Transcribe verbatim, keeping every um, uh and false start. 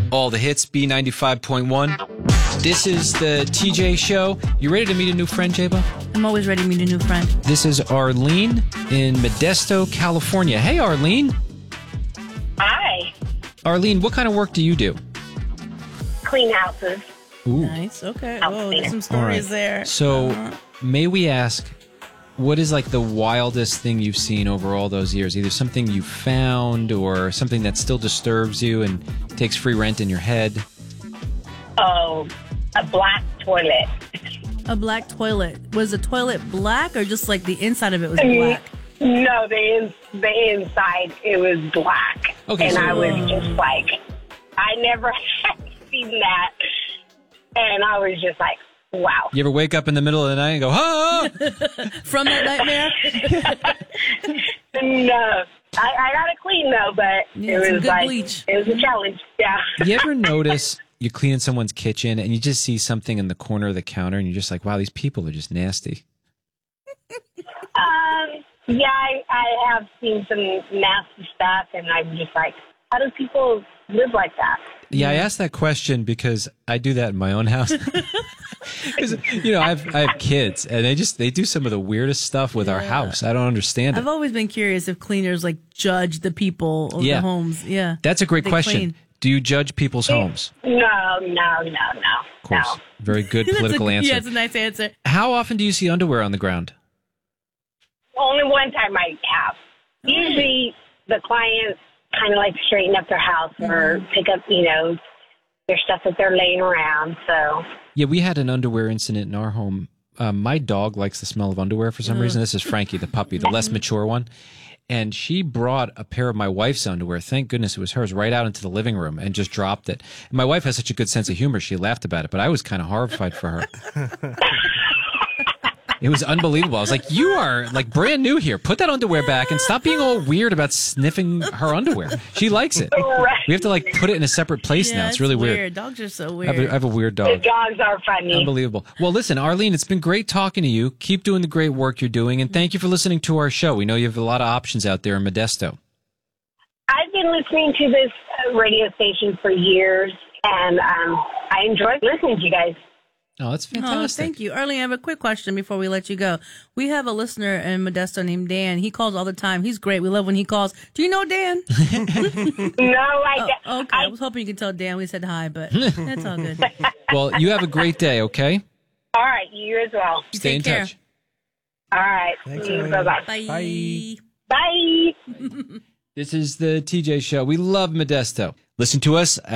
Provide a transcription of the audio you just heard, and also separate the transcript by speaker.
Speaker 1: All the hits, B ninety-five point one. This is the T J Show. You ready to meet a new friend, Jayba?
Speaker 2: I'm always ready to meet a new friend.
Speaker 1: This is Arlene in Modesto, California. Hey, Arlene.
Speaker 3: Hi.
Speaker 1: Arlene, what kind of work do you do?
Speaker 3: Clean houses.
Speaker 1: Ooh.
Speaker 2: Nice. Okay.
Speaker 3: I'll
Speaker 2: Oh,
Speaker 3: clean
Speaker 2: there's
Speaker 3: it.
Speaker 2: some stories
Speaker 1: All right.
Speaker 2: there.
Speaker 1: So,
Speaker 2: Uh,
Speaker 1: may we ask, what is like the wildest thing you've seen over all those years? Either something you found or something that still disturbs you and takes free rent in your head?
Speaker 3: Oh, a black toilet.
Speaker 2: a black toilet. Was the toilet black or just like the inside of it was black?
Speaker 3: No, the in, the inside it was black,
Speaker 1: Okay,
Speaker 3: and
Speaker 1: so-
Speaker 3: I was just like, I never had seen that, and I was just like, wow.
Speaker 1: You ever wake up in the middle of the night and go, ah!
Speaker 2: From that nightmare?
Speaker 3: No, I, I got it clean though, but
Speaker 2: Yeah,
Speaker 3: it
Speaker 2: some
Speaker 3: was
Speaker 2: good
Speaker 3: like
Speaker 2: bleach.
Speaker 3: it was a challenge. Yeah.
Speaker 1: You ever notice you're cleaning someone's kitchen and you just see something in the corner of the counter and you're just like, wow, these people are just nasty?
Speaker 3: Um. Yeah, I, I have seen some nasty stuff, and I'm just like, how do people live like that?
Speaker 1: Yeah, I asked that question because I do that in my own house. Because, you know, I have, I have kids, and they just, they do some of the weirdest stuff with our house. I don't understand it.
Speaker 2: I've always been curious if cleaners like judge the people of
Speaker 1: Yeah.
Speaker 2: the homes. Yeah.
Speaker 1: That's a great
Speaker 2: They
Speaker 1: question.
Speaker 2: clean.
Speaker 1: Do you judge people's homes?
Speaker 3: No, no, no, no,
Speaker 1: Of course.
Speaker 3: no.
Speaker 1: Very good
Speaker 2: That's
Speaker 1: political
Speaker 2: a,
Speaker 1: answer.
Speaker 2: Yeah, it's a nice answer.
Speaker 1: How often do you see underwear on the ground?
Speaker 3: Only one time I have. Usually the clients kind of like to straighten up their house or pick up, you know, their stuff that they're laying around. So,
Speaker 1: Yeah, we had an underwear incident in our home. Um, my dog likes the smell of underwear for some reason. This is Frankie, the puppy, the less mature one. And she brought a pair of my wife's underwear. Thank goodness it was hers, right out into the living room and just dropped it. And my wife has such a good sense of humor. She laughed about it, but I was kind of horrified for her. It was unbelievable. I was like, you are like brand new here. Put that underwear back and stop being all weird about sniffing her underwear. She likes it. We have to like put it in a separate place
Speaker 2: Yeah,
Speaker 1: now. It's really weird.
Speaker 2: weird. Dogs are so
Speaker 1: I have,
Speaker 2: weird.
Speaker 1: a, I have a weird
Speaker 3: the
Speaker 1: dog.
Speaker 3: dogs are funny.
Speaker 1: Unbelievable. Well, listen, Arlene, it's been great talking to you. Keep doing the great work you're doing, and thank you for listening to our show. We know you have a lot of options out there in Modesto.
Speaker 3: I've been listening to this uh, radio station for years, and um, I enjoy listening to you guys.
Speaker 1: Oh, that's
Speaker 2: Oh,
Speaker 1: fantastic.
Speaker 2: thank you. Arlene, I have a quick question before we let you go. We have a listener in Modesto named Dan. He calls all the time. He's great. We love when he calls. Do you know Dan?
Speaker 3: No, I,
Speaker 2: Oh, okay. I,
Speaker 3: I
Speaker 2: was hoping you could tell Dan we said hi, but that's all good.
Speaker 1: Well, you have a great day, okay?
Speaker 3: all right, you as well.
Speaker 2: You
Speaker 1: Stay
Speaker 2: take
Speaker 1: in
Speaker 2: care.
Speaker 1: touch.
Speaker 3: All right,
Speaker 4: Thanks,
Speaker 3: bye
Speaker 4: Arlene.
Speaker 3: bye.
Speaker 2: Bye.
Speaker 4: Bye.
Speaker 3: Bye.
Speaker 1: This is the T J Show. We love Modesto. Listen to us